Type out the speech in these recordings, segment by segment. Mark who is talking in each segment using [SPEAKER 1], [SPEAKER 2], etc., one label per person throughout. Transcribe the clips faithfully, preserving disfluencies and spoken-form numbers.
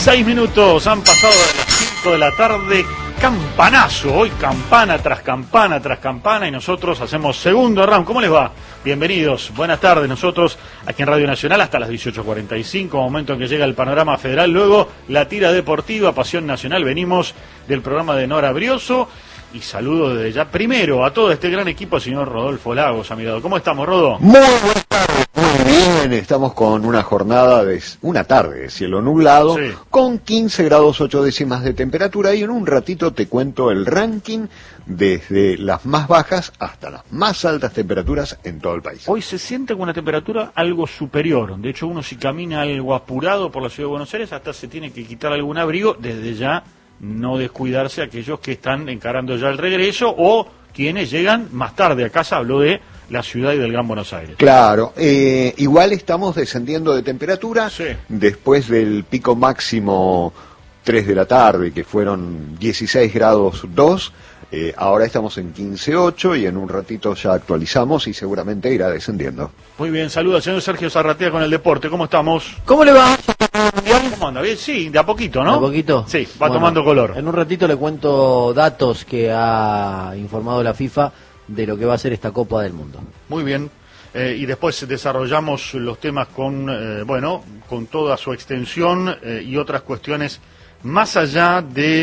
[SPEAKER 1] Seis minutos han pasado de las cinco de la tarde, campanazo, hoy campana tras campana tras campana y nosotros hacemos segundo round. ¿Cómo les va? Bienvenidos, buenas tardes. Nosotros aquí en Radio Nacional hasta las dieciocho cuarenta y cinco, momento en que llega el panorama federal, luego la tira deportiva, Pasión Nacional. Venimos del programa de Nora Brioso y saludo desde ya primero a todo este gran equipo, señor Rodolfo Lagos, amigo. ¿Cómo estamos, Rodo?
[SPEAKER 2] Muy buenas tardes, muy bien. Estamos con una jornada de una tarde de cielo nublado, sí, con quince grados ocho décimas de temperatura, y en un ratito te cuento el ranking desde las más bajas hasta las más altas temperaturas en todo el país.
[SPEAKER 1] Hoy se siente con una temperatura algo superior. De hecho, uno si camina algo apurado por la ciudad de Buenos Aires hasta se tiene que quitar algún abrigo. Desde ya no descuidarse aquellos que están encarando ya el regreso o quienes llegan más tarde a casa. Hablo de la ciudad y del Gran Buenos Aires.
[SPEAKER 2] Claro, eh, igual estamos descendiendo de temperatura, sí, después del pico máximo tres de la tarde, que fueron dieciséis grados dos, eh, ahora estamos en quince ocho y en un ratito ya actualizamos y seguramente irá descendiendo.
[SPEAKER 1] Muy bien, saludos, señor Sergio Zarratea con el deporte. ¿Cómo estamos?
[SPEAKER 3] ¿Cómo le va?
[SPEAKER 1] ¿Cómo anda? Bien, sí, de a poquito, ¿no?
[SPEAKER 3] ¿De a poquito?
[SPEAKER 1] Sí, va bueno, tomando color.
[SPEAKER 3] En un ratito le cuento datos que ha informado la FIFA de lo que va a ser esta Copa del Mundo.
[SPEAKER 1] Muy bien, eh, y después desarrollamos los temas con, eh, bueno, con toda su extensión eh, y otras cuestiones más allá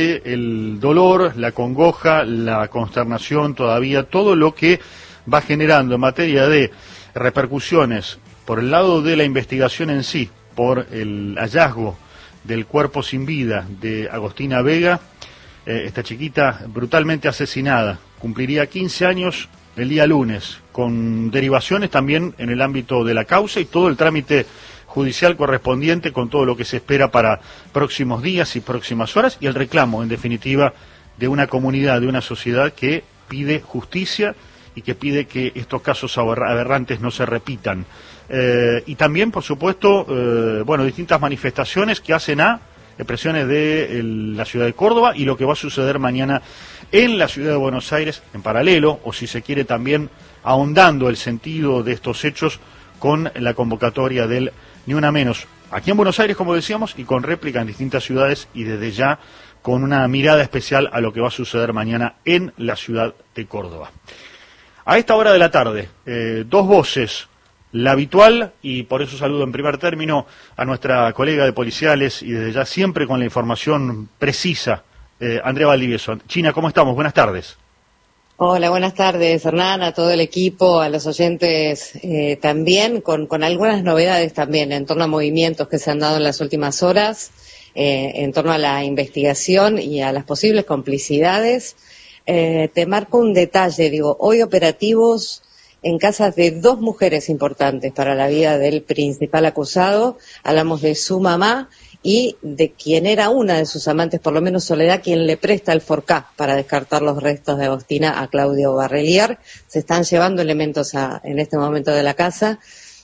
[SPEAKER 1] del dolor, la congoja, la consternación todavía, todo lo que va generando en materia de repercusiones por el lado de la investigación en sí, por el hallazgo del cuerpo sin vida de Agostina Vega, eh, esta chiquita brutalmente asesinada. Cumpliría quince años el día lunes, con derivaciones también en el ámbito de la causa y todo el trámite judicial correspondiente, con todo lo que se espera para próximos días y próximas horas, y el reclamo, en definitiva, de una comunidad, de una sociedad que pide justicia y que pide que estos casos aberrantes no se repitan. Eh, y también, por supuesto, eh, bueno, distintas manifestaciones que hacen a expresiones de el, la ciudad de Córdoba y lo que va a suceder mañana en la ciudad de Buenos Aires, en paralelo, o si se quiere también ahondando el sentido de estos hechos con la convocatoria del Ni Una Menos, aquí en Buenos Aires, como decíamos, y con réplica en distintas ciudades, y desde ya con una mirada especial a lo que va a suceder mañana en la ciudad de Córdoba. A esta hora de la tarde, eh, dos voces, la habitual, y por eso saludo en primer término a nuestra colega de policiales, y desde ya siempre con la información precisa, eh, Andrea Valdivieso. China, ¿cómo estamos? Buenas tardes.
[SPEAKER 4] Hola, buenas tardes, Hernán, a todo el equipo, a los oyentes eh, también, con, con algunas novedades también en torno a movimientos que se han dado en las últimas horas, eh, en torno a la investigación y a las posibles complicidades. Eh, te marco un detalle, digo, hoy operativos en casas de dos mujeres importantes para la vida del principal acusado. Hablamos de su mamá y de quien era una de sus amantes, por lo menos Soledad, quien le presta el Forcá para descartar los restos de Agostina a Claudio Barrelier. Se están llevando elementos a, en este momento de la casa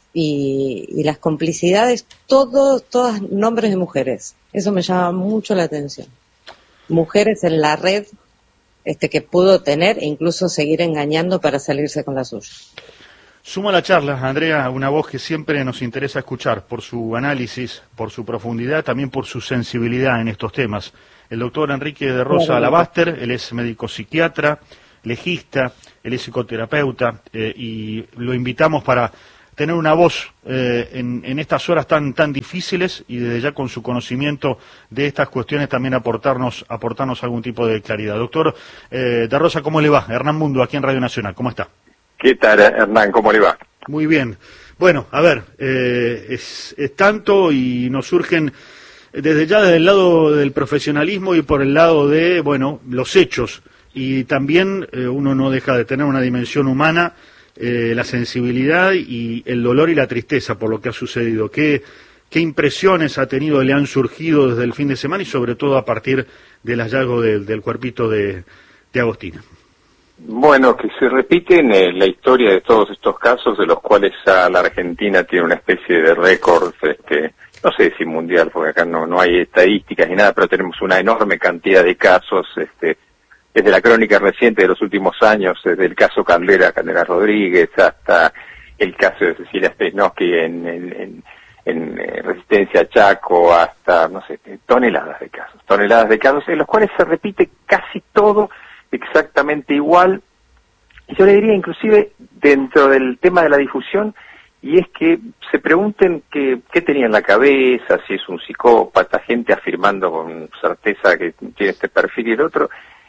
[SPEAKER 4] y, y las complicidades, todo, todas nombres de mujeres. Eso me llama mucho la atención. Mujeres en la red este que pudo tener e incluso seguir engañando para salirse con la suya.
[SPEAKER 1] Sumo a la charla, Andrea, una voz que siempre nos interesa escuchar por su análisis, por su profundidad, también por su sensibilidad en estos temas. El doctor Enrique de Rosa Alabaster, él es médico psiquiatra, legista, él es psicoterapeuta, eh, y lo invitamos para tener una voz eh, en, en estas horas tan tan difíciles y desde ya con su conocimiento de estas cuestiones también aportarnos aportarnos algún tipo de claridad. Doctor eh, de Rosa, ¿cómo le va? Hernán Mundo, aquí en Radio Nacional, ¿cómo está?
[SPEAKER 5] ¿Qué tal, Hernán? ¿Cómo le va?
[SPEAKER 1] Muy bien. Bueno, a ver, eh, es, es tanto y nos surgen desde ya desde el lado del profesionalismo y por el lado de, bueno, los hechos. Y también eh, uno no deja de tener una dimensión humana, eh, la sensibilidad y el dolor y la tristeza por lo que ha sucedido. ¿Qué, qué impresiones ha tenido, le han surgido desde el fin de semana y sobre todo a partir del hallazgo de, del cuerpito de, de Agostina?
[SPEAKER 5] Bueno, que se repiten eh, la historia de todos estos casos, de los cuales a la Argentina tiene una especie de récord, este, no sé si mundial, porque acá no, no hay estadísticas ni nada, pero tenemos una enorme cantidad de casos, este, desde la crónica reciente de los últimos años, desde el caso Candela, Candela Rodríguez, hasta el caso de Cecilia Steinowski en, en, en, en eh, Resistencia Chaco, hasta, no sé, toneladas de casos, toneladas de casos en los cuales se repite casi todo exactamente igual. Y yo le diría inclusive dentro del tema de la difusión, y es que se pregunten que, qué tenía en la cabeza, si es un psicópata, gente afirmando con certeza que tiene este perfil y el otro,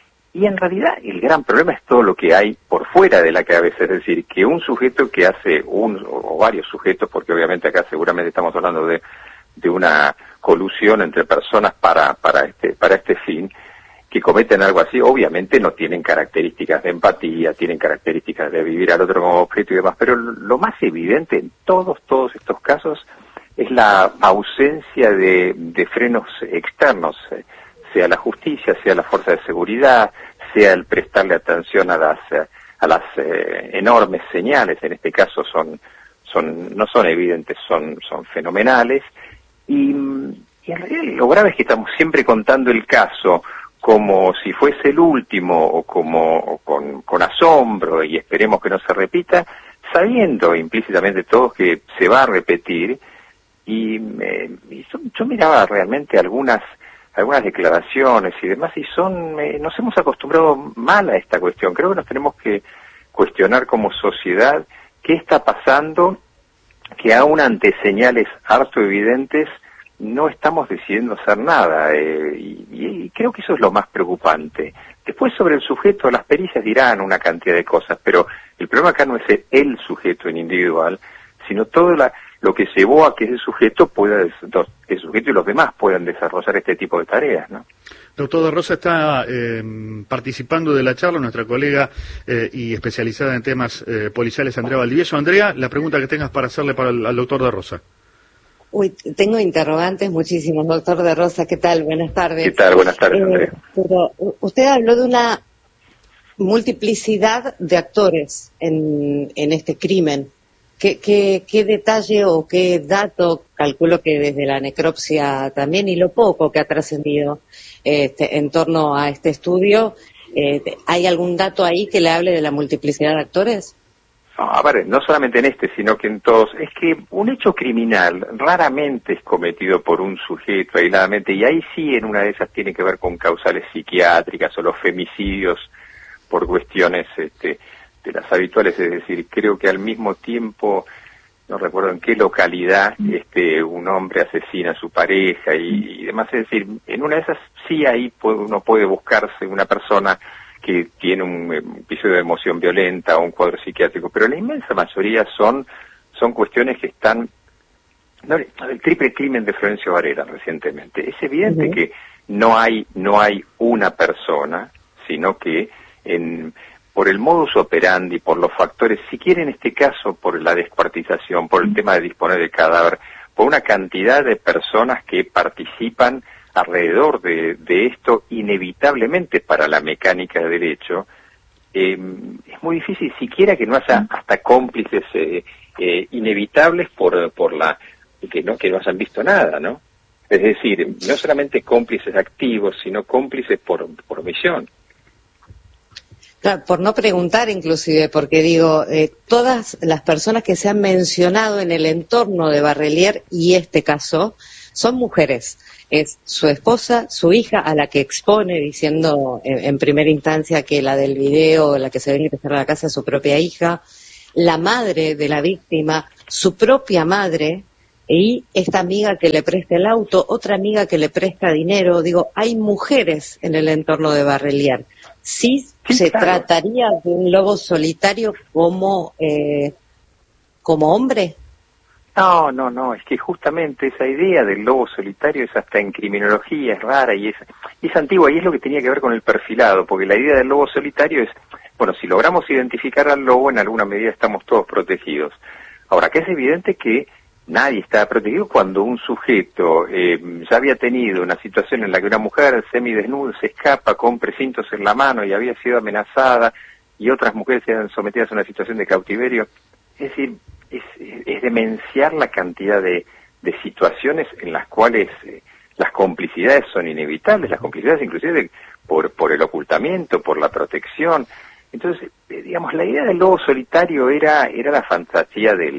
[SPEAKER 5] y en realidad el gran problema es todo lo que hay por fuera de la cabeza, es decir, que un sujeto que hace un o varios sujetos, porque obviamente acá seguramente estamos hablando de, de una colusión entre personas para, para este, para este fin, que cometen algo así, obviamente no tienen características de empatía, tienen características de vivir al otro como objeto y demás, pero lo más evidente en todos, todos estos casos es la ausencia de, de frenos externos, sea la justicia, sea la fuerza de seguridad, sea el prestarle atención a las, a las eh, enormes señales, en este caso son, son, no son evidentes, son, son fenomenales, y, y en realidad lo grave es que estamos siempre contando el caso como si fuese el último, o como o con, con asombro, y esperemos que no se repita, sabiendo implícitamente todos que se va a repetir, y, eh, y yo, yo miraba realmente algunas algunas declaraciones y demás, y son eh, nos hemos acostumbrado mal a esta cuestión. Creo que nos tenemos que cuestionar como sociedad qué está pasando, que aún ante señales harto evidentes no estamos decidiendo hacer nada, eh, y, y creo que eso es lo más preocupante. Después sobre el sujeto, las pericias dirán una cantidad de cosas, pero el problema acá no es el, el sujeto en individual, sino todo la, lo que llevó a que ese sujeto pueda, el sujeto y los demás puedan desarrollar este tipo de tareas, ¿no?
[SPEAKER 1] Doctor de Rosa, está eh, participando de la charla nuestra colega eh, y especializada en temas eh, policiales, Andrea Valdivieso. Andrea, la pregunta que tengas para hacerle para el, al doctor de Rosa.
[SPEAKER 4] Uy, tengo interrogantes muchísimos, doctor de Rosa, ¿qué tal? Buenas tardes.
[SPEAKER 5] ¿Qué tal? Buenas tardes, Andrea.
[SPEAKER 4] Eh, pero usted habló de una multiplicidad de actores en, en este crimen. ¿Qué, qué, ¿Qué detalle o qué dato, calculo que desde la necropsia también, y lo poco que ha trascendido este, en torno a este estudio, eh, ¿hay algún dato ahí que le hable de la multiplicidad de actores?
[SPEAKER 5] No, a ver, no solamente en este, sino que en todos. Es que un hecho criminal raramente es cometido por un sujeto aisladamente, y ahí sí en una de esas tiene que ver con causales psiquiátricas o los femicidios por cuestiones este, de las habituales, es decir, creo que al mismo tiempo, no recuerdo en qué localidad, este un hombre asesina a su pareja y, y demás, es decir, en una de esas sí ahí puede, uno puede buscarse una persona que tiene un episodio de emoción violenta o un cuadro psiquiátrico, pero la inmensa mayoría son son cuestiones que están... No, el triple crimen de Florencio Varela recientemente. Es evidente uh-huh. que no hay no hay una persona, sino que en por el modus operandi, por los factores, si quiere en este caso por la descuartización, por el tema de disponer del cadáver, por una cantidad de personas que participan alrededor de, de esto, inevitablemente para la mecánica de derecho, eh, es muy difícil siquiera que no haya hasta cómplices eh, eh, inevitables por por la que no que no hayan visto nada, ¿no? Es decir, no solamente cómplices activos, sino cómplices por por omisión.
[SPEAKER 4] Claro, por no preguntar inclusive, porque digo, eh, todas las personas que se han mencionado en el entorno de Barrelier y este caso son mujeres. Es su esposa, su hija, a la que expone diciendo en, en primera instancia que la del video, la que se ve ingresar a la casa es su propia hija, la madre de la víctima, su propia madre, y esta amiga que le presta el auto, otra amiga que le presta dinero. Digo, hay mujeres en el entorno de Barrelier. ¿Sí, sí se claro. trataría de un lobo solitario como, eh, como hombre?
[SPEAKER 5] No, no, no, es que justamente esa idea del lobo solitario es hasta en criminología, es rara y es, y es antigua, y es lo que tenía que ver con el perfilado, porque la idea del lobo solitario es, bueno, si logramos identificar al lobo, en alguna medida estamos todos protegidos. Ahora, que es evidente que nadie está protegido cuando un sujeto eh, ya había tenido una situación en la que una mujer semidesnuda se escapa con precintos en la mano y había sido amenazada, y otras mujeres eran sometidas a una situación de cautiverio. Es decir, es, es demenciar la cantidad de, de situaciones en las cuales eh, las complicidades son inevitables, las complicidades inclusive por, por el ocultamiento, por la protección. Entonces, eh, digamos, la idea del lobo solitario era era la fantasía del,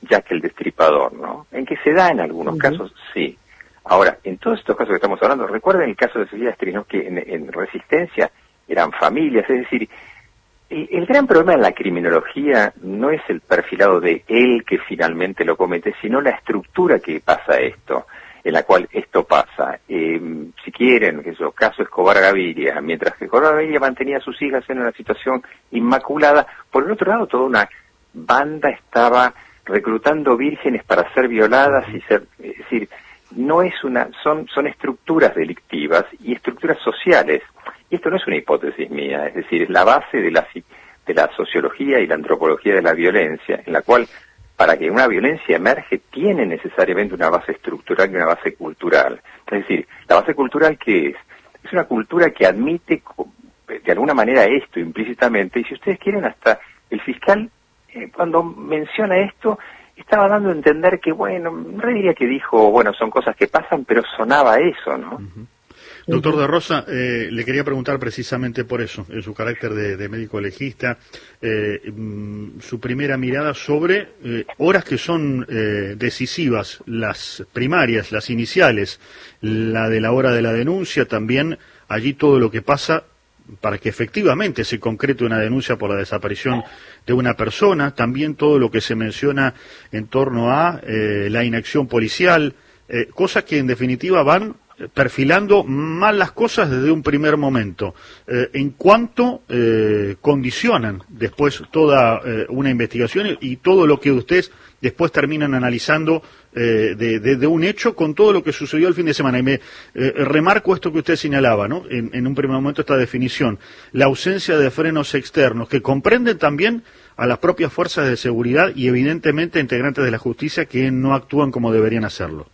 [SPEAKER 5] Jack el Destripador, ¿no? En que se da en algunos uh-huh. casos, sí. Ahora, en todos estos casos que estamos hablando, recuerden el caso de Cecilia Strinov, que en, en Resistencia eran familias, es decir, el, el gran problema en la criminología no es el perfilado de él que finalmente lo comete, sino la estructura que pasa esto, en la cual esto pasa. Eh, si quieren, que eso, caso Escobar Gaviria, mientras que Escobar Gaviria mantenía a sus hijas en una situación inmaculada, por el otro lado toda una banda estaba reclutando vírgenes para ser violadas y ser, es decir, no es una, son, son estructuras delictivas y estructuras sociales. Y esto no es una hipótesis mía, es decir, es la base de la, de la sociología y la antropología de la violencia, en la cual, para que una violencia emerge, tiene necesariamente una base estructural y una base cultural. Es decir, la base cultural, ¿qué es? Es una cultura que admite de alguna manera esto implícitamente, y si ustedes quieren, hasta el fiscal, eh, cuando menciona esto, estaba dando a entender que, bueno, no diría que dijo, bueno, son cosas que pasan, pero sonaba eso, ¿no?
[SPEAKER 1] Uh-huh. Doctor de Rosa, eh, le quería preguntar precisamente por eso, en su carácter de, de médico legista, eh, mm, su primera mirada sobre eh, horas que son eh, decisivas, las primarias, las iniciales, la de la hora de la denuncia, también allí todo lo que pasa para que efectivamente se concrete una denuncia por la desaparición de una persona, también todo lo que se menciona en torno a eh, la inacción policial, eh, cosas que en definitiva van perfilando mal las cosas desde un primer momento, eh, en cuanto eh, condicionan después toda eh, una investigación y, y todo lo que ustedes después terminan analizando eh, de, de, de un hecho con todo lo que sucedió el fin de semana. Y me eh, remarco esto que usted señalaba, ¿no? En, en un primer momento esta definición, la ausencia de frenos externos, que comprenden también a las propias fuerzas de seguridad y evidentemente integrantes de la justicia que no actúan como deberían hacerlo.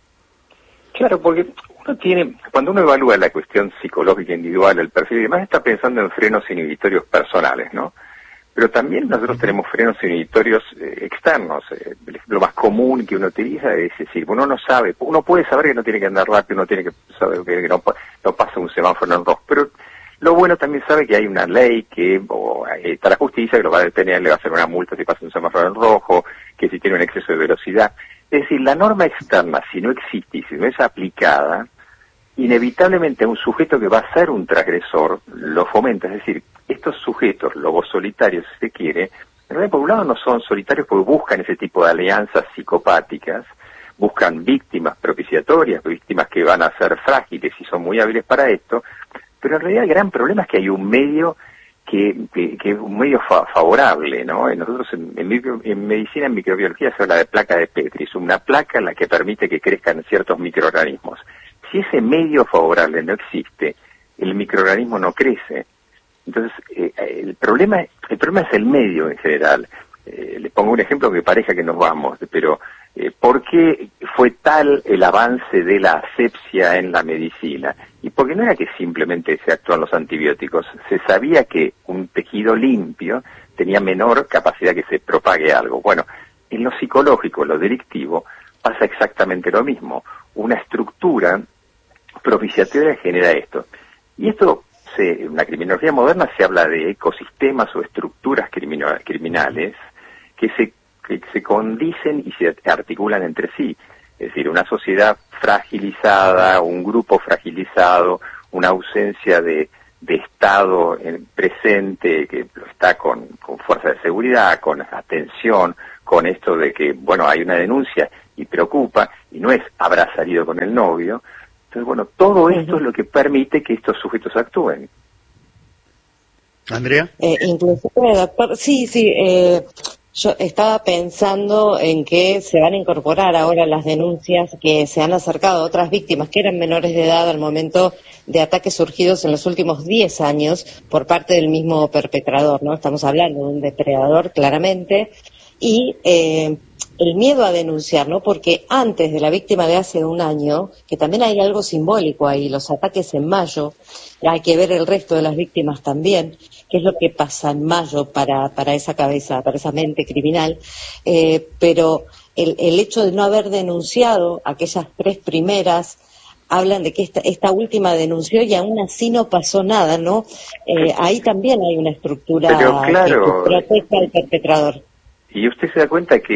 [SPEAKER 5] Claro, porque uno tiene, cuando uno evalúa la cuestión psicológica individual, el perfil y demás, está pensando en frenos inhibitorios personales, ¿no? Pero también nosotros tenemos frenos inhibitorios eh, externos. Eh, el ejemplo más común que uno utiliza es decir, uno no sabe, uno puede saber que no tiene que andar rápido, uno tiene que saber que no, no pasa un semáforo en rojo, pero lo bueno también sabe que hay una ley que, o está la justicia que lo va a detener, le va a hacer una multa si pasa un semáforo en rojo, que si tiene un exceso de velocidad. Es decir, la norma externa, si no existe y si no es aplicada, inevitablemente a un sujeto que va a ser un transgresor lo fomenta. Es decir, estos sujetos, lobos solitarios si se quiere, en realidad por un lado no son solitarios porque buscan ese tipo de alianzas psicopáticas, buscan víctimas propiciatorias, víctimas que van a ser frágiles y son muy hábiles para esto, pero en realidad el gran problema es que hay un medio que, que, que es un medio fa favorable, ¿no? Nosotros en, en, micro, en medicina, en microbiología se habla de placa de Petri, es una placa en la que permite que crezcan ciertos microorganismos. Si ese medio favorable no existe, el microorganismo no crece. Entonces, eh, el problema el problema es el medio en general. Eh, le pongo un ejemplo que parezca que nos vamos, pero eh, ¿por qué fue tal el avance de la asepsia en la medicina? Y porque no era que simplemente se actúan los antibióticos, se sabía que un tejido limpio tenía menor capacidad que se propague algo. Bueno, en lo psicológico, lo delictivo, pasa exactamente lo mismo. Una estructura propiciatoria genera esto. Y esto, se, en la criminología moderna se habla de ecosistemas o estructuras criminales que se, que se condicen y se articulan entre sí. Es decir, una sociedad fragilizada, un grupo fragilizado, una ausencia de, de Estado en presente que está con, con fuerza de seguridad, con atención, con esto de que, bueno, hay una denuncia y preocupa, y no es habrá salido con el novio. Entonces, bueno, todo esto es lo que permite que estos sujetos actúen.
[SPEAKER 1] ¿Andrea?
[SPEAKER 4] Eh, inclusive, doctor, sí, sí, eh, yo estaba pensando en que se van a incorporar ahora las denuncias que se han acercado a otras víctimas que eran menores de edad al momento de ataques surgidos en los últimos diez años por parte del mismo perpetrador, ¿no? Estamos hablando de un depredador, claramente, y eh, el miedo a denunciar, ¿no? Porque antes de la víctima de hace un año, que también hay algo simbólico ahí, los ataques en mayo, hay que ver el resto de las víctimas también, qué es lo que pasa en mayo para, para esa cabeza, para esa mente criminal, eh, pero el, el hecho de no haber denunciado aquellas tres primeras, hablan de que esta, esta última denunció y aún así no pasó nada, ¿no? Eh, ahí también hay una estructura
[SPEAKER 5] pero, claro,
[SPEAKER 4] que protege al perpetrador.
[SPEAKER 5] Y usted se da cuenta que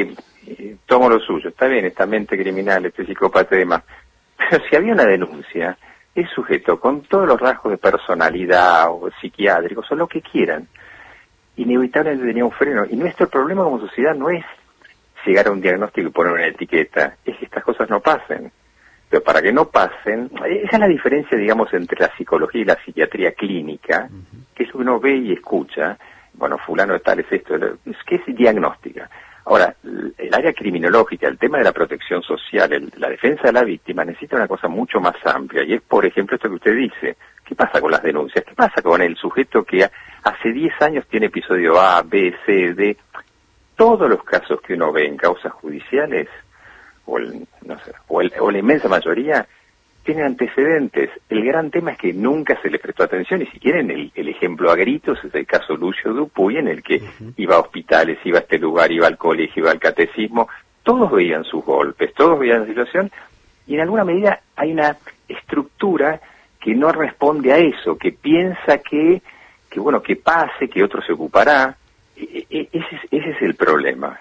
[SPEAKER 5] y tomo lo suyo, está bien, esta mente criminal, este psicópata y demás, pero si había una denuncia, el sujeto con todos los rasgos de personalidad o psiquiátricos o lo que quieran, inevitablemente tenía un freno, y nuestro problema como sociedad no es llegar a un diagnóstico y poner una etiqueta, es que estas cosas no pasen. Pero para que no pasen, esa es la diferencia, digamos, entre la psicología y la psiquiatría clínica, uh-huh. que es lo que uno ve y escucha, bueno, fulano de tal es esto, es que es diagnóstica. Ahora, el área criminológica, el tema de la protección social, el, la defensa de la víctima, necesita una cosa mucho más amplia, y es, por ejemplo, esto que usted dice. ¿Qué pasa con las denuncias? ¿Qué pasa con el sujeto que hace diez años tiene episodio A, B, C, D? Todos los casos que uno ve en causas judiciales, o, el, no sé, o, el, o la inmensa mayoría, tienen antecedentes. El gran tema es que nunca se le prestó atención, y si quieren el, el ejemplo a gritos es el caso Lucio Dupuy, en el que uh-huh. iba a hospitales, iba a este lugar, iba al colegio, iba al catecismo, todos veían sus golpes, todos veían la situación, y en alguna medida hay una estructura que no responde a eso, que piensa que, que bueno, que pase, que otro se ocupará. E- e- ese, es, ese es el problema.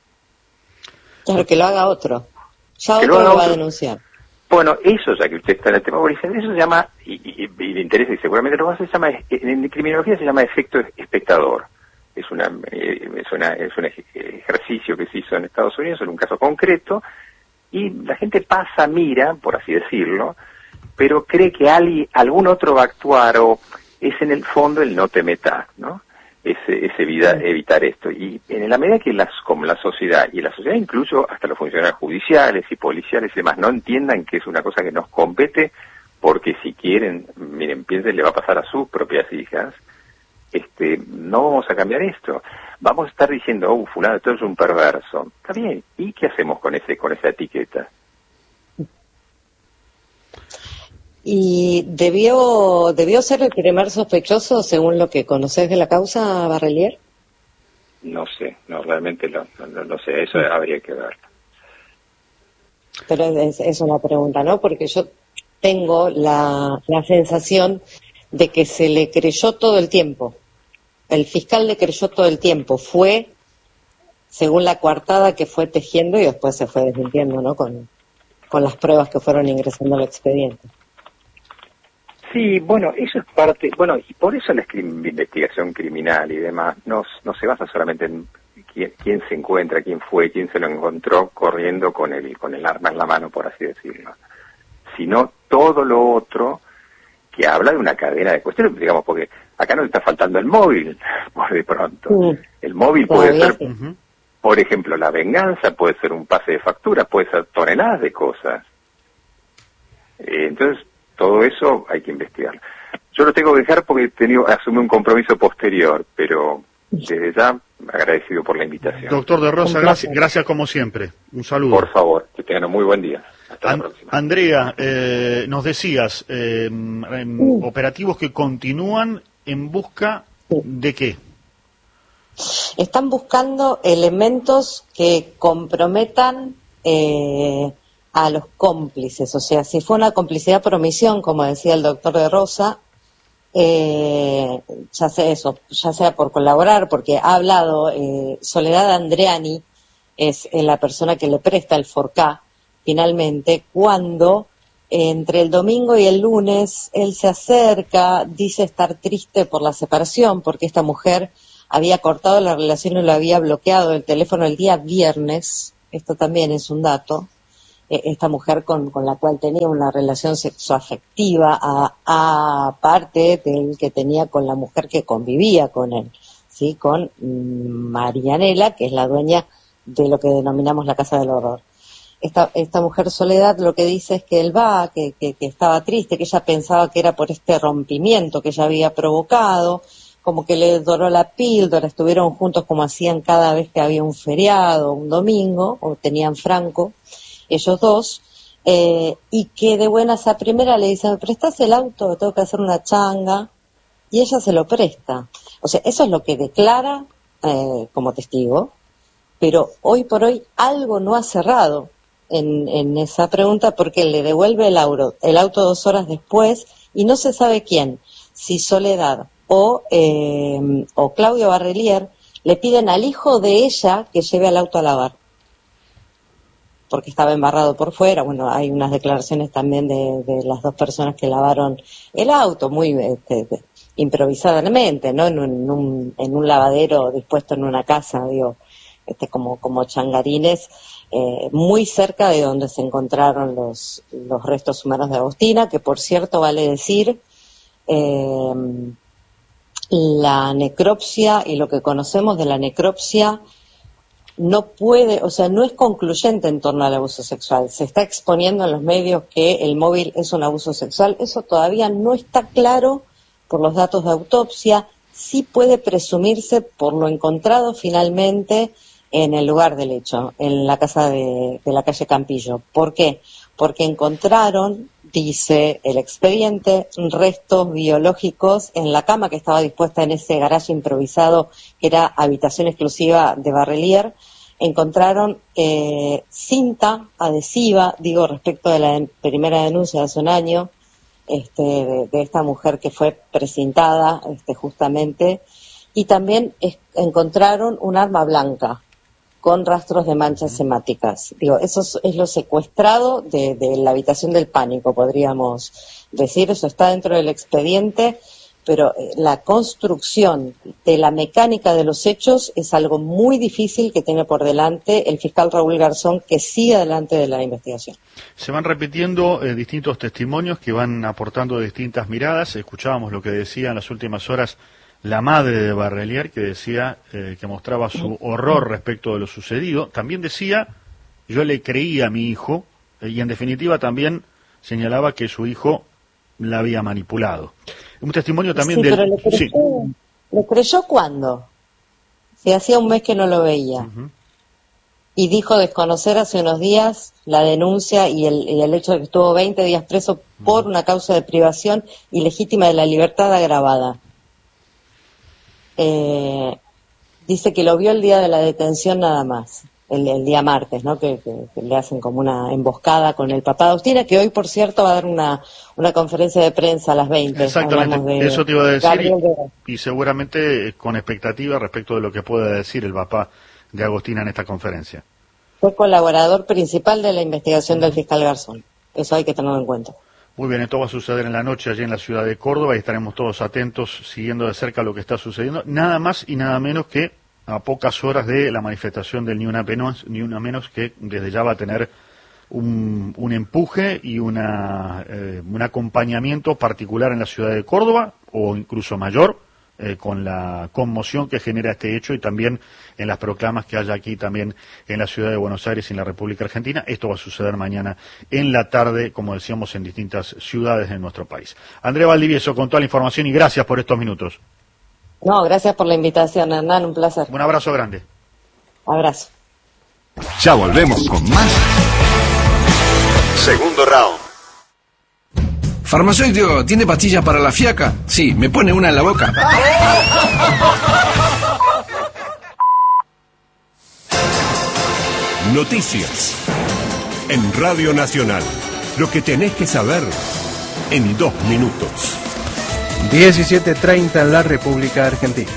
[SPEAKER 4] Claro, que lo haga otro. Ya otro lo, lo va a denunciar.
[SPEAKER 5] Bueno, eso, ya que usted está en el tema, eso se llama, y, y, y le interesa y seguramente lo va a hacer, se llama, en criminología se llama efecto espectador. Es una, es una, es un ejercicio que se hizo en Estados Unidos en un caso concreto, y la gente pasa, mira, por así decirlo, pero cree que alguien, algún otro va a actuar, o es en el fondo el no te metas, ¿no? Es, es evitar, evitar esto. Y en la medida que las, como la sociedad, y la sociedad incluso hasta los funcionarios judiciales y policiales y demás, no entiendan que es una cosa que nos compete, porque si quieren, miren, piensen, le va a pasar a sus propias hijas, este, no vamos a cambiar esto. Vamos a estar diciendo, oh, fulano, esto es un perverso. Está bien, ¿y qué hacemos con ese, con esa etiqueta?
[SPEAKER 4] ¿Y debió debió ser el primer sospechoso según lo que conoces de la causa, Barrelier?
[SPEAKER 5] No sé, no, realmente no, no, no sé, eso habría que verlo.
[SPEAKER 4] Pero es, es una pregunta, ¿no? Porque yo tengo la, la sensación de que se le creyó todo el tiempo. El fiscal le creyó todo el tiempo. Fue, según la coartada que fue tejiendo, y después se fue desmintiendo, ¿no? Con, con las pruebas que fueron ingresando al expediente.
[SPEAKER 5] Sí, bueno, eso es parte, bueno, y por eso la investigación criminal y demás no, no se basa solamente en quién, quién se encuentra, quién fue, quién se lo encontró corriendo con el, con el arma en la mano, por así decirlo, sino todo lo otro que habla de una cadena de cuestiones, digamos, porque acá no le está faltando el móvil, por de pronto. Sí. El móvil puede ser, sí. por ejemplo, la venganza, puede ser un pase de factura, puede ser toneladas de cosas. Eh, entonces, todo eso hay que investigar. Yo lo tengo que dejar porque he tenido, asumí un compromiso posterior, pero desde ya agradecido por la invitación.
[SPEAKER 1] Doctor de Rosa, gracias, gracias como siempre. Un saludo.
[SPEAKER 5] Por favor, que tengan un muy buen día. Hasta
[SPEAKER 1] An-
[SPEAKER 5] la próxima.
[SPEAKER 1] Andrea, eh, nos decías, eh, uh. operativos que continúan en busca de qué.
[SPEAKER 4] Están buscando elementos que comprometan eh, a los cómplices, o sea, si fue una complicidad por omisión, como decía el doctor de Rosa, eh, ya sea eso, ya sea por colaborar, porque ha hablado, eh, Soledad Andreani es eh, la persona que le presta el Forcá, finalmente, cuando eh, entre el domingo y el lunes él se acerca, dice estar triste por la separación, porque esta mujer había cortado la relación y lo había bloqueado el teléfono el día viernes, esto también es un dato, esta mujer con, con la cual tenía una relación sexoafectiva aparte del que tenía con la mujer que convivía con él, ¿sí? Con Marianela, que es la dueña de lo que denominamos la Casa del Horror. Esta, esta mujer Soledad lo que dice es que él va, que, que, que estaba triste, que ella pensaba que era por este rompimiento que ella había provocado, como que le doró la píldora, estuvieron juntos como hacían cada vez que había un feriado, un domingo, o tenían franco, ellos dos, eh, y que de buenas a primera le dicen, ¿me prestás el auto? Tengo que hacer una changa, y ella se lo presta. O sea, eso es lo que declara eh, como testigo, pero hoy por hoy algo no ha cerrado en, en esa pregunta, porque le devuelve el auto, el auto dos horas después, y no se sabe quién, si Soledad o, eh, o Claudio Barrelier le piden al hijo de ella que lleve al auto a lavar. porque estaba embarrado por fuera. Bueno, hay unas declaraciones también de, de las dos personas que lavaron el auto, muy este, improvisadamente, ¿no? En un, en un, en un lavadero dispuesto en una casa, digo, este, como, como changarines, eh, muy cerca de donde se encontraron los, los restos humanos de Agostina, que por cierto vale decir, eh, la necropsia y lo que conocemos de la necropsia no puede, o sea, no es concluyente en torno al abuso sexual. Se está exponiendo en los medios que el móvil es un abuso sexual. Eso todavía no está claro por los datos de autopsia. Sí puede presumirse por lo encontrado finalmente en el lugar del hecho, en la casa de, de la calle Campillo. ¿Por qué? Porque encontraron, dice el expediente, restos biológicos en la cama que estaba dispuesta en ese garaje improvisado que era habitación exclusiva de Barrelier. Encontraron eh, cinta adhesiva, digo, respecto de la de primera denuncia de hace un año, este, de, de esta mujer que fue precintada este, justamente, y también es, encontraron un arma blanca con rastros de manchas hemáticas. Digo, eso es, es lo secuestrado de, de la habitación del pánico, podríamos decir. Eso está dentro del expediente, pero la construcción de la mecánica de los hechos es algo muy difícil que tiene por delante el fiscal Raúl Garzón, que sigue adelante de la investigación.
[SPEAKER 1] Se van repitiendo eh, distintos testimonios que van aportando distintas miradas. Escuchábamos lo que decía en las últimas horas la madre de Barrelier, que decía, eh, que mostraba su horror respecto de lo sucedido. También decía, yo le creía a mi hijo, eh, y en definitiva también señalaba que su hijo la había manipulado. Un testimonio también
[SPEAKER 4] sí,
[SPEAKER 1] del...
[SPEAKER 4] Pero ¿le creyó, sí. ¿Le creyó cuándo? Si hacía un mes que no lo veía. Uh-huh. Y dijo desconocer hace unos días la denuncia y el, y el hecho de que estuvo veinte días preso uh-huh. por una causa de privación ilegítima de la libertad agravada. Eh, dice que lo vio el día de la detención nada más, el, el día martes, ¿no? Que, que, que le hacen como una emboscada con el papá de Agostina, que hoy, por cierto, va a dar una, una conferencia de prensa a las veinte.
[SPEAKER 1] Exactamente,
[SPEAKER 4] de,
[SPEAKER 1] eso te iba a decir, y, y seguramente con expectativa respecto de lo que pueda decir el papá de Agostina en esta conferencia.
[SPEAKER 4] Fue colaborador principal de la investigación del fiscal Garzón, eso hay que tenerlo en cuenta.
[SPEAKER 1] Muy bien, esto va a suceder en la noche allí en la ciudad de Córdoba y estaremos todos atentos siguiendo de cerca lo que está sucediendo, nada más y nada menos que a pocas horas de la manifestación del Ni Una Menos, Ni Una Menos, que desde ya va a tener un, un empuje y una, eh, un acompañamiento particular en la ciudad de Córdoba, o incluso mayor, eh, con la conmoción que genera este hecho y también en las proclamas que haya aquí también en la ciudad de Buenos Aires y en la República Argentina. Esto va a suceder mañana en la tarde, como decíamos, en distintas ciudades de nuestro país. Andrea Valdivieso con toda la información y gracias por estos minutos.
[SPEAKER 4] No, gracias por la invitación, Hernán, un placer.
[SPEAKER 1] Un abrazo grande.
[SPEAKER 4] Abrazo.
[SPEAKER 6] Ya volvemos con más. Segundo round.
[SPEAKER 7] Farmacéutico, ¿tiene pastillas para la fiaca? Sí, me pone una en la boca.
[SPEAKER 6] Noticias en Radio Nacional. Lo que tenés que saber en dos minutos.
[SPEAKER 8] diecisiete treinta en la República Argentina.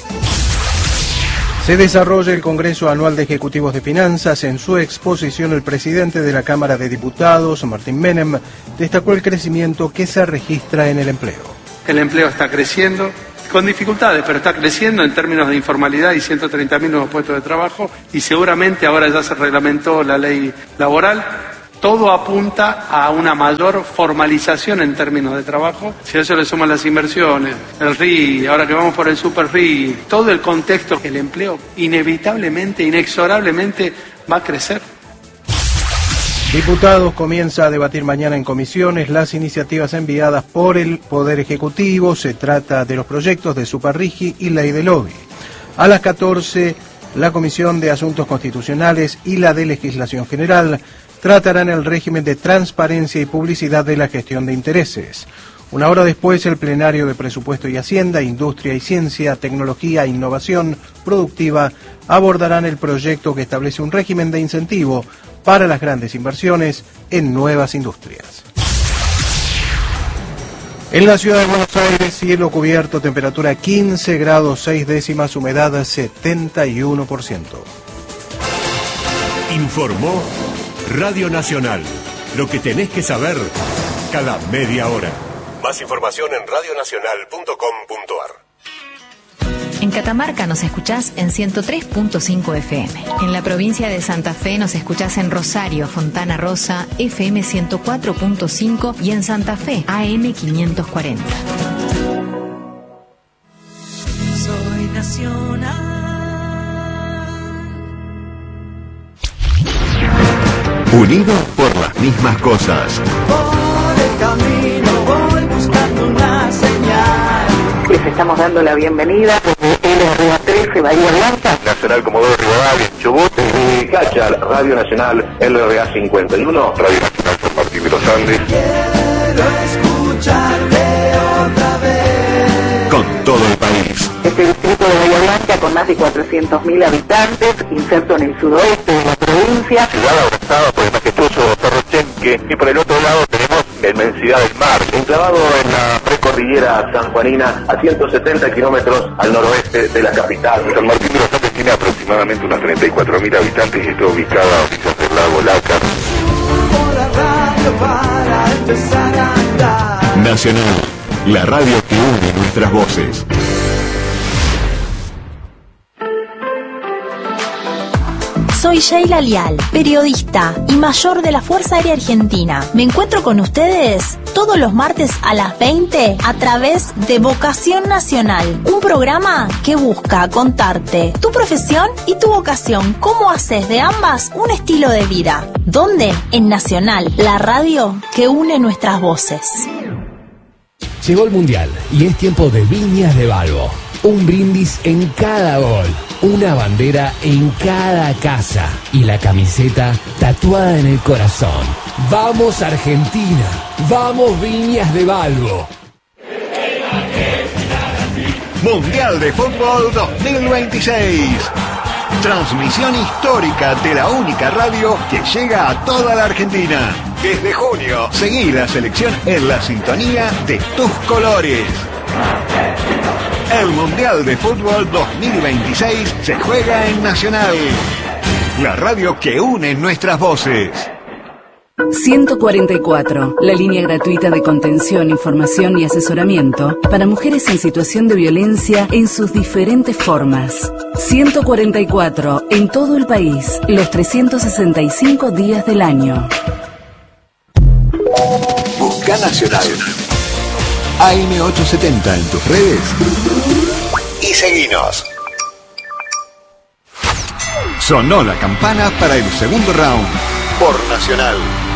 [SPEAKER 8] Se desarrolla el Congreso Anual de Ejecutivos de Finanzas. En su exposición, el presidente de la Cámara de Diputados, Martín Menem, destacó el crecimiento que se registra en el empleo.
[SPEAKER 9] El empleo está creciendo, con dificultades, pero está creciendo en términos de informalidad y ciento treinta mil nuevos puestos de trabajo, y seguramente ahora ya se reglamentó la ley laboral. Todo apunta a una mayor formalización en términos de trabajo. Si a eso le suman las inversiones, el R I, ahora que vamos por el Super R I, todo el contexto, el empleo inevitablemente, inexorablemente va a crecer.
[SPEAKER 8] Diputados comienza a debatir mañana en comisiones las iniciativas enviadas por el Poder Ejecutivo. Se trata de los proyectos de Superrigi y Ley de Lobby. A las catorce, la Comisión de Asuntos Constitucionales y la de Legislación General tratarán el régimen de transparencia y publicidad de la gestión de intereses. Una hora después, el plenario de Presupuesto y Hacienda, Industria y Ciencia, Tecnología e Innovación Productiva abordarán el proyecto que establece un régimen de incentivo para las grandes inversiones en nuevas industrias. En la ciudad de Buenos Aires, cielo cubierto, temperatura quince grados seis décimas, humedad setenta y uno por ciento.
[SPEAKER 6] Informó Radio Nacional. Lo que tenés que saber cada media hora. Más información en radio nacional punto com punto a r.
[SPEAKER 10] En Catamarca nos escuchás en ciento tres punto cinco F M. En la provincia de Santa Fe nos escuchás en Rosario, Fontana Rosa, F M ciento cuatro punto cinco y en Santa Fe, A M quinientos cuarenta.
[SPEAKER 11] Soy nacional.
[SPEAKER 2] Unidos por las mismas cosas.
[SPEAKER 11] Por el camino voy buscando una señal.
[SPEAKER 12] Les estamos dando la bienvenida desde L R A trece, Bahía Blanca.
[SPEAKER 13] Nacional Comodoro Rivadavia, Chubut. Desde Cachal, Radio Nacional L R A cincuenta y uno. Radio Nacional San Martín de los Andes.
[SPEAKER 11] Quiero escucharte otra vez.
[SPEAKER 2] Con todo el país.
[SPEAKER 12] Este distrito de Bahía Blanca, con más de cuatrocientos mil habitantes, inserto en el sudoeste de la provincia.
[SPEAKER 13] Ciudad abrazada por el majestuoso Cerro Chenque, y por el otro lado tenemos la inmensidad del mar, enclavado en la precordillera sanjuanina, a ciento setenta kilómetros al noroeste de la capital. San Martín de los Andes tiene aproximadamente unos treinta y cuatro mil habitantes y está ubicada a orillas del lago Lácar.
[SPEAKER 2] Nacional, la radio que une nuestras voces.
[SPEAKER 14] Soy Sheila Lial, periodista y mayor de la Fuerza Aérea Argentina. Me encuentro con ustedes todos los martes a las veinte a través de Vocación Nacional, un programa que busca contarte tu profesión y tu vocación, cómo haces de ambas un estilo de vida. ¿Dónde? En Nacional, la radio que une nuestras voces.
[SPEAKER 15] Llegó el Mundial y es tiempo de Viñas de Balbo. Un brindis en cada gol, una bandera en cada casa y la camiseta tatuada en el corazón. ¡Vamos Argentina! ¡Vamos Viñas de Balbo!
[SPEAKER 2] Mundial de Fútbol dos mil veintiséis. Transmisión histórica de la única radio que llega a toda la Argentina. Desde junio, seguí la selección en la sintonía de tus colores. El Mundial de Fútbol dos mil veintiséis se juega en Nacional, la radio que une nuestras voces.
[SPEAKER 16] ciento cuarenta y cuatro, la línea gratuita de contención, información y asesoramiento para mujeres en situación de violencia en sus diferentes formas. ciento cuarenta y cuatro, en todo el país, los trescientos sesenta y cinco días del año.
[SPEAKER 2] Busca Nacional. A M ochocientos setenta en tus redes y seguinos. Sonó la campana para el segundo round por Nacional.